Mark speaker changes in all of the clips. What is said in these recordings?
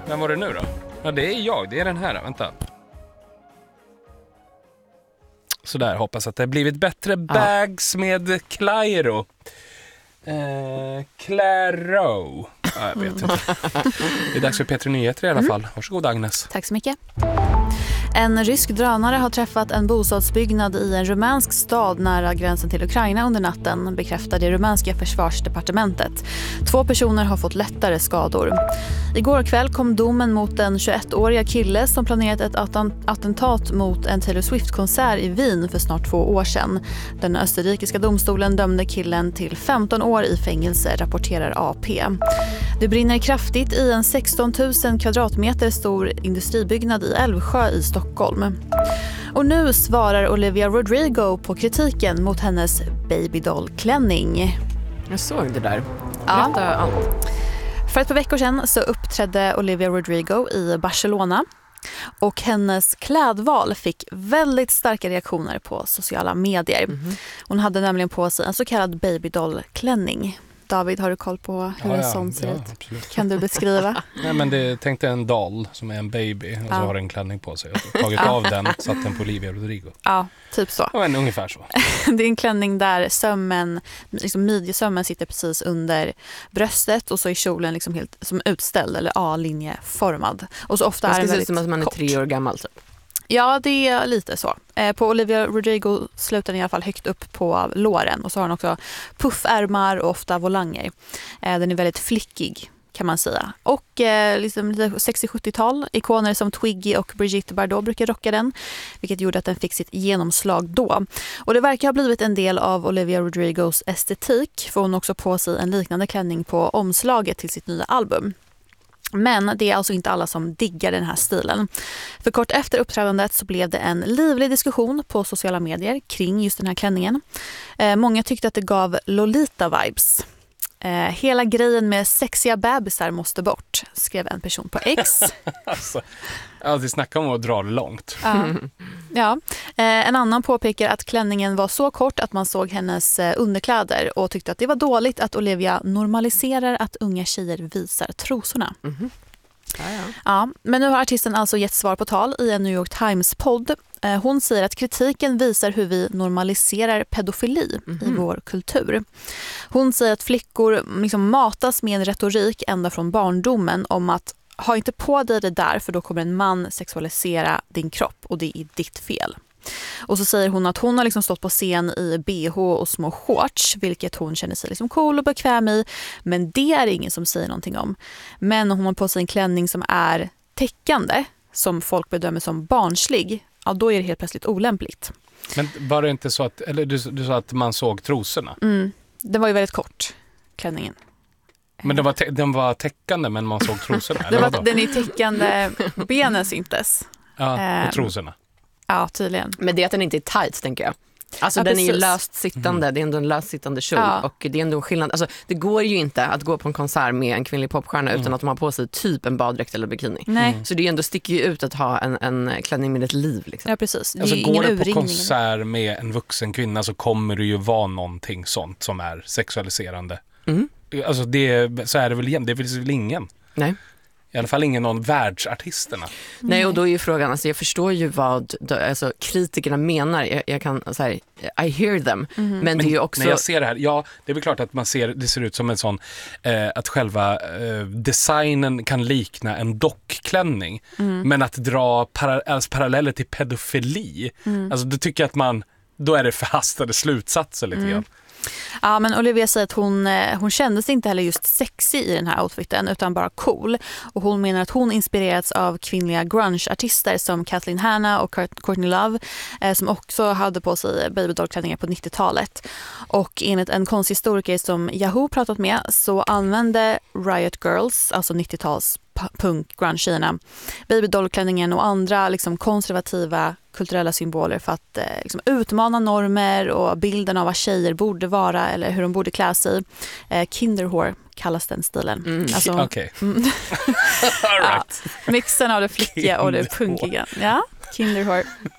Speaker 1: Vem var det nu då? Ja, det är jag. Det är den här. Vänta. Så där, hoppas att det har blivit bättre bags med Clairo. Claro. Ja, jag vet inte. Det är dags för Petri Nyheter i alla fall. Varsågod Agnes.
Speaker 2: Tack så mycket. En rysk drönare har träffat en bostadsbyggnad i en rumänsk stad nära gränsen till Ukraina under natten, bekräftar det rumänska försvarsdepartementet. 2 personer har fått lättare skador. Igår kväll kom domen mot en 21-åriga kille som planerat ett attentat mot en Taylor Swift-konsert i Wien för snart 2 år sedan. Den österrikiska domstolen dömde killen till 15 år i fängelse, rapporterar AP. Det brinner kraftigt i en 16 000 kvadratmeter stor industribyggnad i Älvsjö i Stockholm. Och nu svarar Olivia Rodrigo på kritiken mot hennes babydoll-klänning.
Speaker 3: Jag såg det där.
Speaker 2: Berätta allt. För ett par veckor sedan så uppträdde Olivia Rodrigo i Barcelona. Och hennes klädval fick väldigt starka reaktioner på sociala medier. Hon hade nämligen på sig en så kallad babydoll-klänning. David, har du koll på hur en sån ser ut?
Speaker 1: Absolut.
Speaker 2: Kan du beskriva?
Speaker 1: Nej, men det tänkte en doll som är en baby och så har en klänning på sig. Och tagit av den, satt den på Olivia Rodrigo.
Speaker 2: Ja, typ så.
Speaker 1: Ja, men ungefär så.
Speaker 2: Det är en klänning där sömmen, liksom midjesömmen sitter precis under bröstet och så är kjolen liksom helt som utställd eller A-linjeformad. Och så ofta är den väldigt
Speaker 3: som att man är 3 år gammal typ.
Speaker 2: Ja, det är lite så. På Olivia Rodrigo slutar den i alla fall högt upp på låren och så har den också puffärmar och ofta volanger. Den är väldigt flickig kan man säga. Och liksom lite 60-70-tal, ikoner som Twiggy och Brigitte Bardot brukar rocka den, vilket gjorde att den fick sitt genomslag då. Och det verkar ha blivit en del av Olivia Rodrigos estetik, för hon också på sig en liknande klänning på omslaget till sitt nya album. Men det är alltså inte alla som diggar den här stilen. För kort efter uppträdandet så blev det en livlig diskussion på sociala medier kring just den här klänningen. Många tyckte att det gav Lolita-vibes. Hela grejen med sexiga bebisar måste bort, skrev en person på X.
Speaker 1: Alltså, det snackar om att dra det långt.
Speaker 2: Ja. En annan påpekar att klänningen var så kort att man såg hennes underkläder och tyckte att det var dåligt att Olivia normaliserar att unga tjejer visar trosorna. Ja, men nu har artisten alltså gett svar på tal i en New York Times-podd. Hon säger att kritiken visar hur vi normaliserar pedofili i vår kultur. Hon säger att flickor liksom matas med en retorik ända från barndomen om att ha inte på dig det där för då kommer en man sexualisera din kropp och det är ditt fel. Och så säger hon att hon har liksom stått på scen i BH och små shorts, vilket hon känner sig liksom cool och bekväm i. Men det är ingen som säger någonting om. Men hon har på sig en klänning som är täckande, som folk bedömer som barnslig, ja då är det helt plötsligt olämpligt.
Speaker 1: Men var det inte så att, eller du sa att man såg trosorna?
Speaker 2: Den var ju väldigt kort, klänningen.
Speaker 1: Men den var täckande men man såg trosorna?
Speaker 2: Den är täckande, benen syntes.
Speaker 1: Ja, och trosorna.
Speaker 2: Ja, tydligen.
Speaker 3: Men det är att den inte är tight, tänker jag. Alltså den är ju löst sittande, det är ändå en löst sittande kjol och det är ändå en skillnad. Alltså det går ju inte att gå på en konsert med en kvinnlig popstjärna utan att de har på sig typ en baddräkt eller bikini. Så det ändå sticker ju ut att ha en klänning med ett liv liksom.
Speaker 2: Ja, precis. Det
Speaker 1: alltså går du på konsert med en vuxen kvinna så kommer det ju vara någonting sånt som är sexualiserande. Alltså så är det väl igen, det finns väl ingen.
Speaker 3: Nej.
Speaker 1: I alla fall någon världsartisterna.
Speaker 3: Nej, och då är ju frågan, alltså jag förstår ju vad alltså, kritikerna menar. Jag kan så här, I hear them. Men det är ju också...
Speaker 1: När jag ser det här, det är väl klart att man det ser ut som en sån, att själva designen kan likna en dockklänning. Men att dra paralleller till pedofili, alltså då tycker jag att då är det förhastade slutsatser lite grann.
Speaker 2: Ja, men Olivia säger att hon kände sig inte heller just sexy i den här outfiten utan bara cool. Och hon menar att hon inspirerats av kvinnliga grunge-artister som Kathleen Hanna och Courtney Love som också hade på sig babydollklänningar på 90-talet. Och enligt en konsthistoriker som Yahoo pratat med så använde Riot Girls, alltså 90-tals punk-grunge-tjejerna, babydollklänningen och andra liksom konservativa kulturella symboler för att liksom utmana normer och bilden av vad tjejer borde vara eller hur de borde klä sig. Kinderwhore kallas den stilen. Alltså,
Speaker 1: Okej. All right.
Speaker 2: Mixen av det flickiga och det punkiga. Ja, Kinderwhore.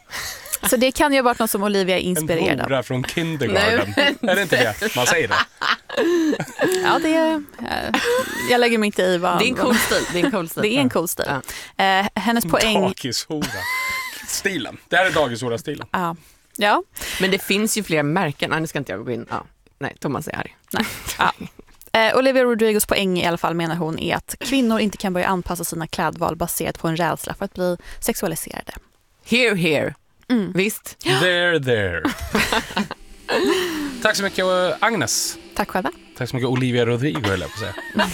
Speaker 2: Så det kan ju ha varit något som Olivia är inspirerad av.
Speaker 1: En hora från kindergarten. Är det inte det? Man säger det.
Speaker 2: Ja, jag lägger mig inte i vad...
Speaker 3: Det är en cool stil.
Speaker 2: Det är en cool stil. Hennes poäng...
Speaker 1: Dagishora. Stilen. Det här är dagishora-stilen.
Speaker 2: Ja.
Speaker 3: Men det finns ju fler märken. Nu ska inte jag gå in. Nej, Thomas är arg.
Speaker 2: Nej. Olivia Rodrigos poäng i alla fall menar hon är att kvinnor inte kan börja anpassa sina klädval baserat på en rädsla för att bli sexualiserade.
Speaker 3: Here. Visst?
Speaker 1: There. Tack så mycket, Agnes.
Speaker 2: Tack själva.
Speaker 1: Tack så mycket, Olivia Rodrigo, höll jag på att säga.